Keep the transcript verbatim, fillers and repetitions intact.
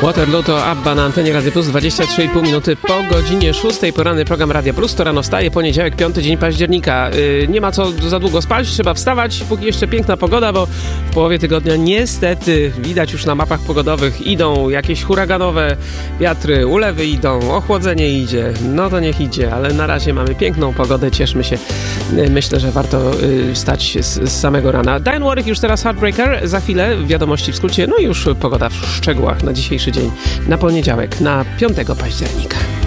Waterloo to Abba na antenie Radio Plus, dwadzieścia trzy i pół minuty po godzinie szóstej. Poranny program Radio Plus, to rano wstaje, poniedziałek, piąty dzień października. Yy, nie ma co za długo spać, trzeba wstawać, póki jeszcze piękna pogoda, bo w połowie tygodnia niestety widać już na mapach pogodowych, idą jakieś huraganowe wiatry, ulewy idą, ochłodzenie idzie, no to niech idzie, ale na razie mamy piękną pogodę, cieszmy się. Yy, myślę, że warto yy, wstać z, z samego rana. Diane Warwick już teraz Heartbreaker, za chwilę wiadomości w skrócie, no i już pogoda w szczegółach na dzisiejszy dzień, na poniedziałek, na piątego października.